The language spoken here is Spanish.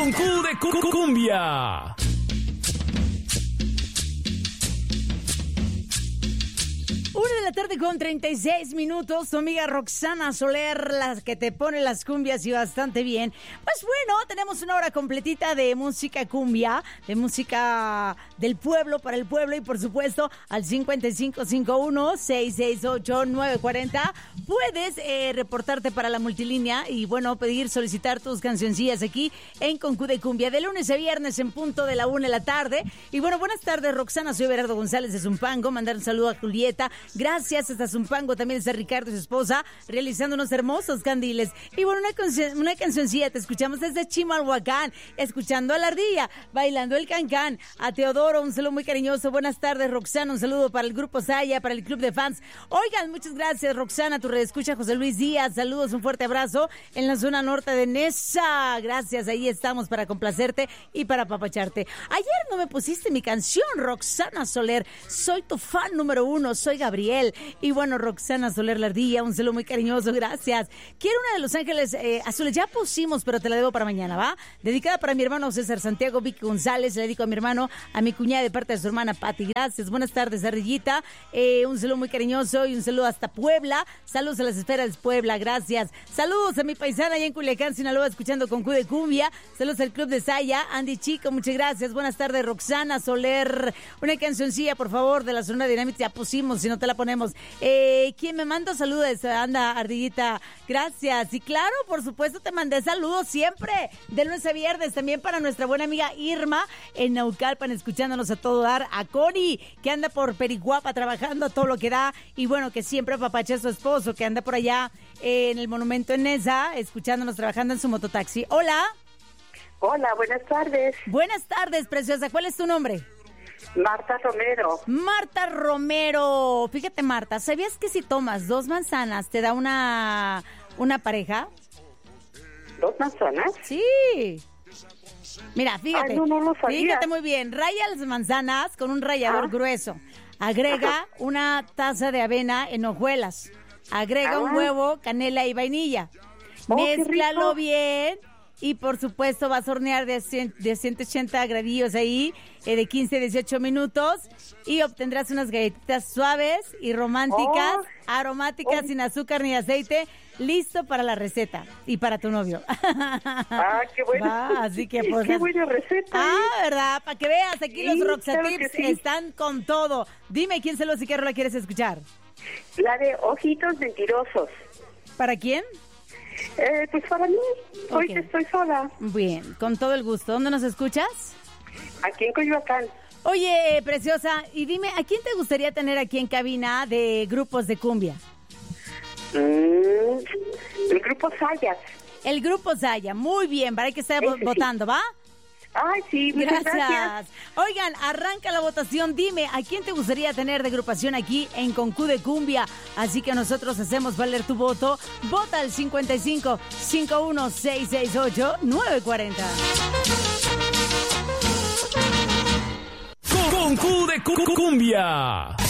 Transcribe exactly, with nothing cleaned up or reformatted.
Con Q de cu- Cumbia. Una de la tarde con treinta y seis minutos, tu amiga Roxana Soler, la que te pone las cumbias y bastante bien. Pues bueno, tenemos una hora completita de música cumbia, de música del pueblo para el pueblo y por supuesto al cincuenta y cinco cincuenta y uno, seiscientos sesenta y ocho, novecientos cuarenta puedes eh, reportarte para la multilínea y bueno, pedir, solicitar tus cancioncillas aquí en Concu de Cumbia de lunes a viernes en punto de la una de la tarde. Y bueno, buenas tardes Roxana, soy Berardo González de Zumpango, mandar un saludo a Julieta. Gracias, hasta Zumpango también está Ricardo y su esposa realizando unos hermosos candiles. Y bueno, una, canción, una cancioncilla, te escuchamos desde Chimalhuacán, escuchando a la ardilla, bailando el cancán. A Teodoro, un saludo muy cariñoso. Buenas tardes, Roxana, un saludo para el Grupo Saya, para el Club de Fans. Oigan, muchas gracias, Roxana, tu redescucha, José Luis Díaz. Saludos, un fuerte abrazo en la zona norte de Nesa. Gracias, ahí estamos para complacerte y para apapacharte. Ayer no me pusiste mi canción, Roxana Soler. Soy tu fan número uno, soy Gabriel. Y bueno, Roxana Soler Lardilla, un saludo muy cariñoso, gracias. Quiero una de Los Ángeles eh, Azules, ya pusimos, pero te la debo para mañana, ¿va? Dedicada para mi hermano César Santiago, Vicky González, le dedico a mi hermano, a mi cuñada de parte de su hermana Pati, gracias. Buenas tardes, Ardillita, eh, un saludo muy cariñoso y un saludo hasta Puebla, saludos a las esferas de Puebla, gracias. Saludos a mi paisana allá en Culiacán, Sinaloa, escuchando con Q de Cumbia, saludos al Club de Saya, Andy Chico, muchas gracias. Buenas tardes, Roxana Soler, una cancioncilla, por favor, de la zona dinámica, ya pusimos, si no te la ponemos. Eh, ¿Quién me manda saludos? Anda, Ardillita, gracias. Y claro, por supuesto, te mandé saludos siempre, de lunes a viernes, también para nuestra buena amiga Irma en Naucalpan, escuchándonos a todo dar, a Connie, que anda por Periguapa trabajando a todo lo que da, y bueno, que siempre apapacha a su esposo, que anda por allá eh, en el monumento en Nesa, escuchándonos trabajando en su mototaxi. Hola. Hola, buenas tardes. Buenas tardes, preciosa. ¿Cuál es tu nombre? Marta Romero. Marta Romero. Fíjate, Marta, ¿sabías que si tomas dos manzanas te da una, una pareja? ¿Dos manzanas? Sí. Mira, fíjate. Ay, no, no lo sabía. Fíjate muy bien. Raya las manzanas con un rallador ah. grueso. Agrega Ajá. una taza de avena en hojuelas. Agrega ah. un huevo, canela y vainilla. Oh, mézclalo bien. Y por supuesto vas a hornear de, cien, de ciento ochenta gradillos ahí, eh, de quince a dieciocho minutos, y obtendrás unas galletitas suaves y románticas, oh, aromáticas, oh. sin azúcar ni aceite, listo para la receta y para tu novio. Ah, qué bueno. Va, así que pues, qué buena receta. Ah, ¿verdad? Para que veas, aquí sí, los Roxatips claro sí. están con todo. Dime quién se los y qué rola quieres escuchar. La de Ojitos Mentirosos. ¿Para quién? Eh, pues para mí, hoy okay. estoy sola. Bien, con todo el gusto. ¿Dónde nos escuchas? Aquí en Coyoacán. Oye, preciosa, y dime, ¿a quién te gustaría tener aquí en cabina de grupos de cumbia? Mm, el grupo Sayas. El grupo Saya, muy bien, para que esté Ese votando, sí. ¿va? Ay, sí, muchas gracias. gracias. Oigan, arranca la votación. Dime, ¿a quién te gustaría tener de agrupación aquí en Concu de Cumbia? Así que nosotros hacemos valer tu voto. Vota al cincuenta y cinco cincuenta y uno, seiscientos sesenta y ocho, novecientos cuarenta. Concu de Cumbia.